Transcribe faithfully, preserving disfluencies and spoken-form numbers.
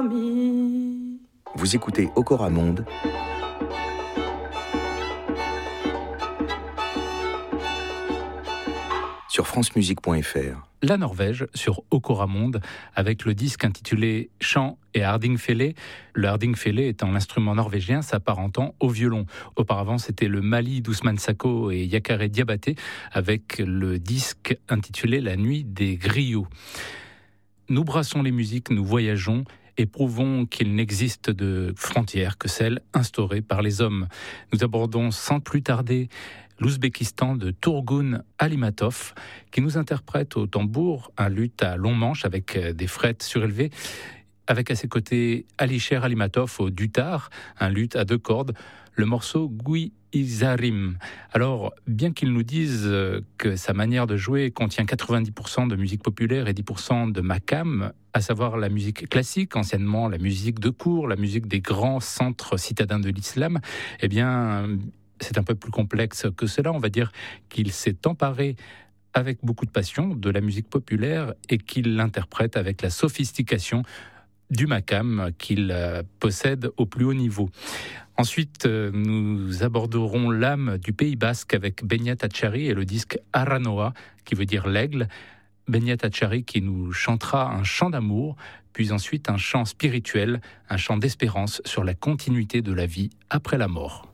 ami. Vous écoutez Okora Monde sur francemusique point f r. La Norvège sur Okora Monde avec le disque intitulé Chant et Hardingfele. Le Hardingfele étant l'instrument norvégien s'apparentant au violon. Auparavant, c'était le Mali d'Ousmane Sako et Yakare Diabaté avec le disque intitulé La Nuit des Griots. Nous brassons les musiques, nous voyageons et prouvons qu'il n'existe de frontières que celles instaurées par les hommes. Nous abordons sans plus tarder l'Ouzbékistan de Turgun Alimatov, qui nous interprète au tambour un luth à long manche avec des frettes surélevées, avec à ses côtés Alisher Alimatov au dutar, un luth à deux cordes, le morceau Gui Izarim. Alors, bien qu'il nous dise que sa manière de jouer contient quatre-vingt-dix pour cent de musique populaire et dix pour cent de makam, à savoir la musique classique, anciennement la musique de cour, la musique des grands centres citadins de l'islam, eh bien, c'est un peu plus complexe que cela. On va dire qu'il s'est emparé avec beaucoup de passion de la musique populaire et qu'il l'interprète avec la sophistication du makam qu'il possède au plus haut niveau. Ensuite, nous aborderons l'âme du Pays Basque avec Beñat Atxarri et le disque Arranoa, qui veut dire l'aigle. Beñat Atxarri qui nous chantera un chant d'amour, puis ensuite un chant spirituel, un chant d'espérance sur la continuité de la vie après la mort.